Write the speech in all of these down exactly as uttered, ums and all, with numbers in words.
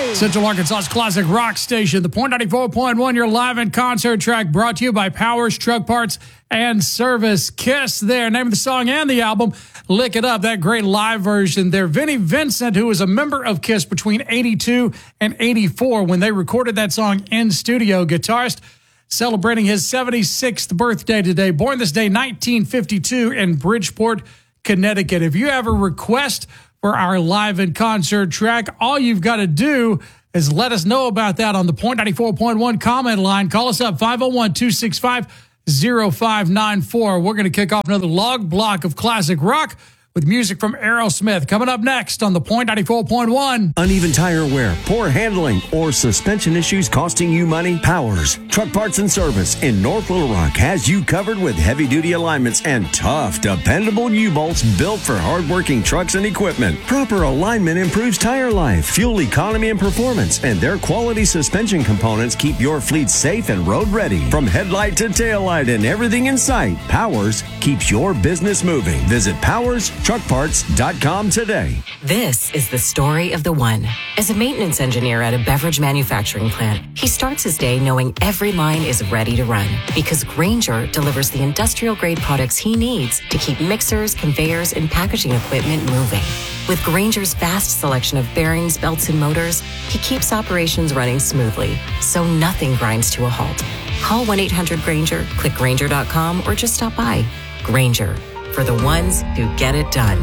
Central Arkansas's classic rock station, the Point ninety-four point one, your live and concert track brought to you by Powers Truck Parts and Service. Kiss there, name of the song and the album, Lick It Up, that great live version there. Vinnie Vincent, who was a member of Kiss between eighty-two and eighty-four when they recorded that song in studio, guitarist, celebrating his seventy-sixth birthday today. Born this day, nineteen fifty-two in Bridgeport, Connecticut. If you have a request for our live and concert track, all you've got to do is let us know about that on the Point ninety-four point one comment line. Call us up, five oh one, two six five, oh five nine four. We're going to kick off another log block of classic rock with music from Aerosmith. Coming up next on the Point ninety-four point one. Uneven tire wear, poor handling, or suspension issues costing you money? Powers Truck Parts and Service in North Little Rock has you covered with heavy-duty alignments and tough, dependable U-bolts built for hard-working trucks and equipment. Proper alignment improves tire life, fuel economy, and performance, and their quality suspension components keep your fleet safe and road-ready. From headlight to taillight and everything in sight, Powers keeps your business moving. Visit Powers Truck Parts dot com today. This is the story of the one. As a maintenance engineer at a beverage manufacturing plant, he starts his day knowing every line is ready to run because Grainger delivers the industrial-grade products he needs to keep mixers, conveyors, and packaging equipment moving. With Grainger's vast selection of bearings, belts, and motors, he keeps operations running smoothly, so nothing grinds to a halt. Call one eight hundred Grainger, click Grainger dot com, or just stop by. Grainger, for the ones who get it done.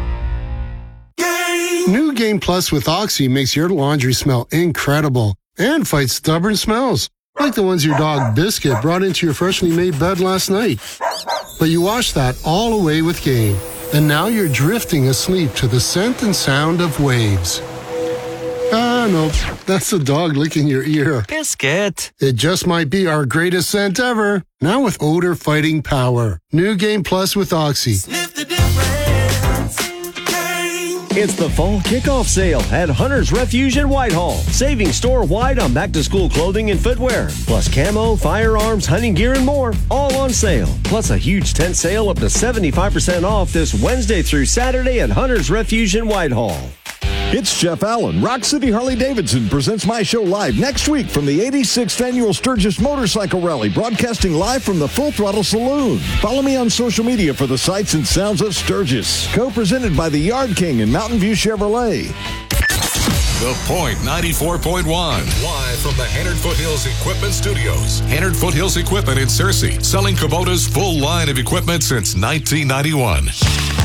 New Game Plus with Oxy makes your laundry smell incredible and fights stubborn smells, like the ones your dog Biscuit brought into your freshly made bed last night. But you washed that all away with Game, and now you're drifting asleep to the scent and sound of waves. Ah, no, that's the dog licking your ear. Biscuit. It just might be our greatest scent ever. Now with odor-fighting power. New Game Plus with Oxy. Sniff the difference. Game. It's the fall kickoff sale at Hunter's Refuge in Whitehall. Saving store-wide on back-to-school clothing and footwear. Plus camo, firearms, hunting gear, and more. All on sale. Plus a huge tent sale up to seventy-five percent off this Wednesday through Saturday at Hunter's Refuge in Whitehall. It's Jeff Allen. Rock City Harley-Davidson presents my show live next week from the eighty-sixth Annual Sturgis Motorcycle Rally, broadcasting live from the Full Throttle Saloon. Follow me on social media for the sights and sounds of Sturgis. Co-presented by the Yard King and Mountain View Chevrolet. The Point ninety-four point one. Live from the Hannard Foothills Equipment Studios. Hannard Foothills Equipment in Searcy, selling Kubota's full line of equipment since nineteen ninety-one.